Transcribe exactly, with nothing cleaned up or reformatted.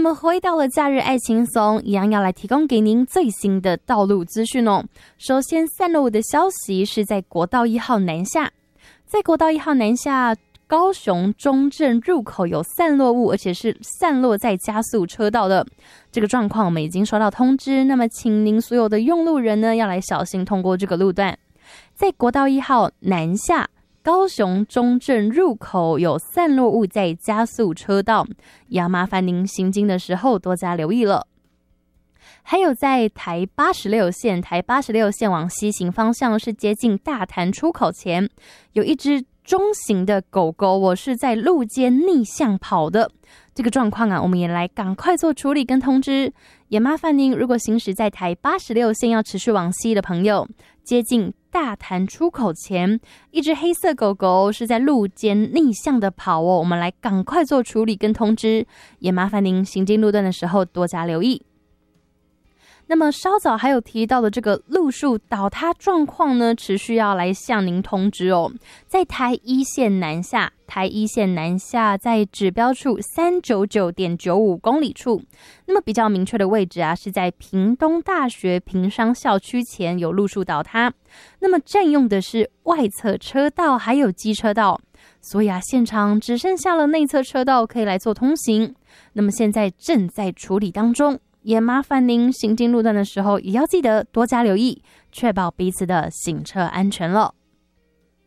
么回到了假日爱轻松，一样要来提供给您最新的道路资讯哦。首先，散落的消息是在国道一号南下，在国道一号南下高雄中正入口有散落物，而且是散落在加速车道的这个状况，我们已经收到通知。那么，请您所有的用路人呢，要来小心通过这个路段。在国道一号南下高雄中正入口有散落物在加速车道，也要麻烦您行经的时候多加留意了。还有在台八十六线，台八十六线往西行方向是接近大潭出口前，有一只中型的狗狗，我是在路肩逆向跑的这个状况啊，我们也来赶快做处理跟通知。也麻烦您，如果行驶在台八十六线要持续往西的朋友，接近大潭出口前，一只黑色狗狗是在路肩逆向的跑哦，我们来赶快做处理跟通知。也麻烦您行经路段的时候多加留意。那么稍早还有提到的这个路树倒塌状况呢，持续要来向您通知哦。在台一线南下，台一线南下在指标处 三百九十九点九五 公里处，那么比较明确的位置啊，是在屏东大学屏商校区前有路树倒塌，那么占用的是外侧车道还有机车道，所以啊，现场只剩下了内侧车道可以来做通行，那么现在正在处理当中。也麻烦您行经路段的时候，也要记得多加留意，确保彼此的行车安全了。